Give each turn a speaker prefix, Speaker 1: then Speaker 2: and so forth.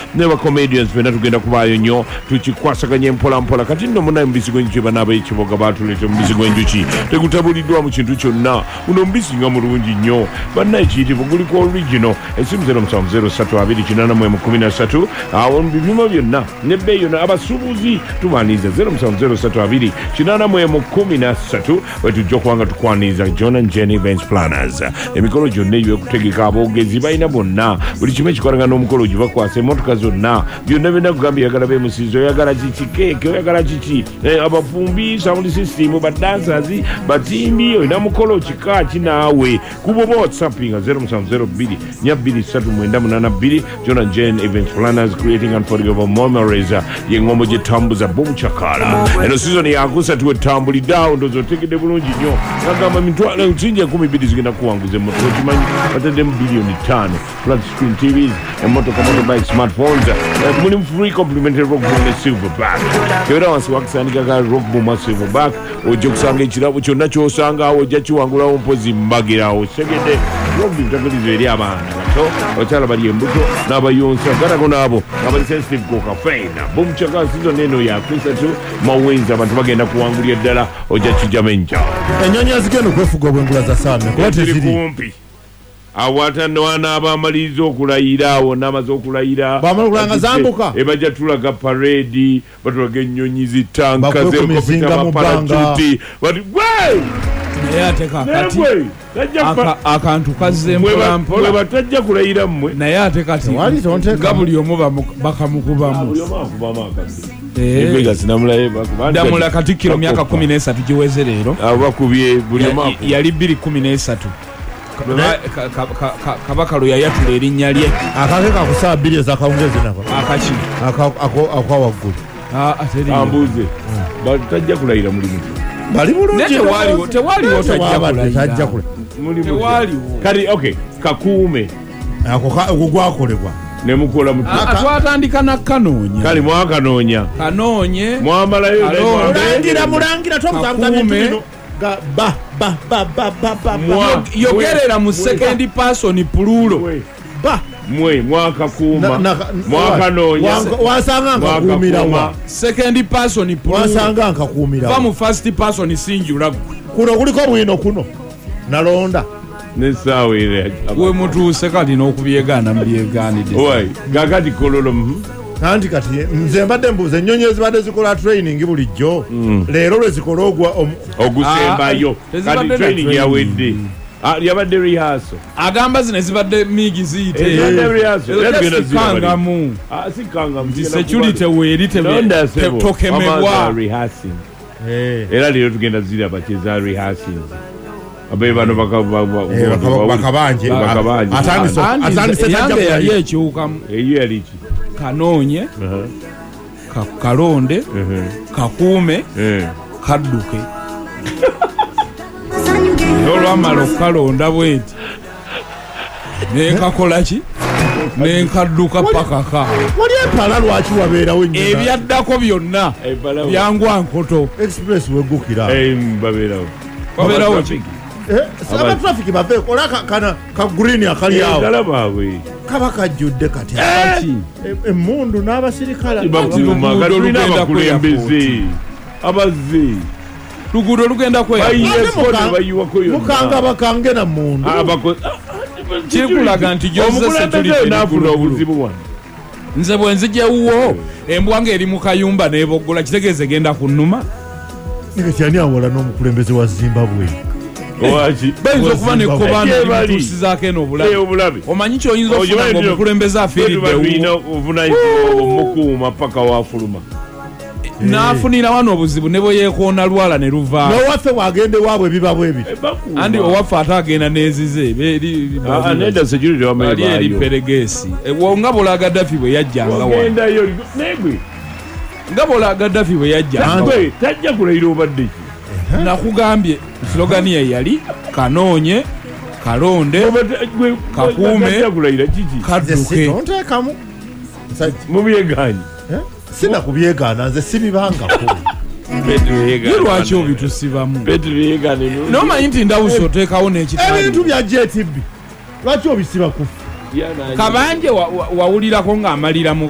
Speaker 1: ne ba comedians bena tugenda kubaayo nnyo tukikwasaganye mpola kati nno munaye mubisi gwenjuki banaba ekiboga batuleta mubisi gwenjuki tegutabuliddwa mu kintu kyonna uno mubisi nga mulungi nnyo bannaye kiyitivu guliko original esimu 0702 awo bipimo byonna nebbeeyo abasuubuzi tubaaniza 0702 wetujja okuwanga tukwaniriza John and Jenny Events Planners emikolo gyonna eby'okutegeka aboogezi balina bonna buli kimu ekikolagana n'omukolo gibakwasa emmotoka zonna byonna byonna kugamba oyagala bemusiizi oyagala kiki keeke oyagala kiki abafumbi sound system badancers batimbi olina mukolo kika kinaawe kuboba whatsappinga 0702 John and Jenny Events Planners creating unforgettable memories yengombo gyetambuza bomukyakala eno season yakusatu etambuliddeawo ndoza otegedde bulungi nnyo agamba mitwalo nsinja 12 zigenda kuwanguza emmotoka okimanyi bataddemu bilioni 5 flat screen TVs emmotoka motorbike smartphones mulimu free complimentary rock boom ne silverback kebera wansi wakisandika ka rock boom silverback ojja okusanga ekirabo kyonna kyosanga ojja kiwangulawo mpozi mbagirawo segedde rock boom takalizo eri abaana bato abakyala bali embuto n'abayonsa garago n'abo abali sensitive go caffeine bomukyaka season eno yakusatu mawenzi abantu bagenda kuwangulya ddala ojja kijamenja
Speaker 2: ennyonyi zigenda okwefuga obwengula za saame kuba teziri
Speaker 1: kumpi awatanoana abamaliriza okulayira awo n'amaze okulayira
Speaker 2: bamalulanga zambuka
Speaker 1: ebajja tulaga paredi batulaga ennyonyi zitanka zerukopita maparachuti bati gwe
Speaker 3: naye ate kakati akantu kazze mpolampola
Speaker 1: batajja kulayira mmwe
Speaker 3: naye ate kati nga buli omu bakamukubamu damula Katikkiro myaka 13 giweze leero
Speaker 1: bakubye buli omu
Speaker 3: yali 213 kabaka lwe yayatula erinnya lye
Speaker 2: akake kakusaa 2 ezakawungezi nako
Speaker 3: akaki
Speaker 2: akwawaggulu
Speaker 1: ambuuze batajja kulayira mulimu
Speaker 2: bali bulungi
Speaker 3: tewaliwo
Speaker 2: tajja kule
Speaker 1: kati okay kakuume
Speaker 2: ako gwakolebwa
Speaker 1: nemukola
Speaker 3: twatandika na kanoonya
Speaker 1: kali mwakanoonya
Speaker 3: kanoonye
Speaker 1: mwamalayo
Speaker 2: mulangira tomuzamuzamye
Speaker 3: yogerera mu second person plural
Speaker 1: mwe mwakakuuma mwakanoonya
Speaker 2: wasanga nkakuumirawa
Speaker 3: second person plural
Speaker 2: wasanga nkakuumirawa
Speaker 3: va mu first person singular
Speaker 2: kuno kuliko bwino kuno nalonda
Speaker 1: nesaawa
Speaker 3: we mutuuse kati n'okubyegaana mbyegaanidde
Speaker 1: gakati kololo
Speaker 2: anti kati nze mbadde mbuuza ennyonyi ezibadde zikola training bulijjo leero lwe zikola
Speaker 1: ogusembayo kati training yawedde yabadde rehearsal
Speaker 3: agamba zino ezibadde migi ziyitekangamu security weeri tokemebwa
Speaker 1: era leero tugenda ziraba kyeza rehearsing abe bano
Speaker 2: bakabanje
Speaker 3: yange yali ekiwukamu
Speaker 1: eyo yali ki
Speaker 3: kanoonye kalonde kakuume kadduke n'olwamala okukalonda bweti nenkakola ki nenkadduka pakaka
Speaker 2: wali empala lwaki wabeerawo
Speaker 3: ebyaddako byonna byangwa nkoto
Speaker 2: express wegukira
Speaker 1: babeerawo
Speaker 2: saba traffic baveeko ola ka green akali awo kaba kajjudde kati emmundu n'abasirikale
Speaker 1: abakulembeze abazze
Speaker 3: luguudo lugenda
Speaker 2: mukanga bakange na mundu
Speaker 3: kirikulaga nti
Speaker 1: gyozesefuna obuzibu wano
Speaker 3: nze bwe nzijawuwo embwa nga eri mu kayumba n'eboggola kitegeeza egenda kunnuma
Speaker 2: neketyani awola n'omukulembeze wa Zimbabwe
Speaker 3: bayinza okuba nekkobaana limutuusizaako eno obulabe omanyi kyoyinza okufuna ng'omukulembeze
Speaker 1: afiiriddeomukuuma paka wafuluma
Speaker 3: n'afunira wano obuzibu ne bwe yeekoona lwala ne luvaawo
Speaker 2: n'owaffe bwagende waabwe biba bwebiti
Speaker 3: andi owaffe ate agenda n'ezize ali eri peregesi nga bola Gaddafi bwe yajjanga nga bola Gaddafi bwe yajjanga
Speaker 1: tajja kulayira obadde ki
Speaker 3: nakugambye slogani ye yali kanoonye kalonde kakuume kadduke
Speaker 1: mubyegaanyi
Speaker 2: sina kubyegaana nze sibibangako
Speaker 3: lwaki obitusibamu nomanyi nti ndawusa oteekawo
Speaker 2: n'ekitebintu bya JTB lwaki obisiba kufu
Speaker 3: kabanje wawulirako ng'amalira mu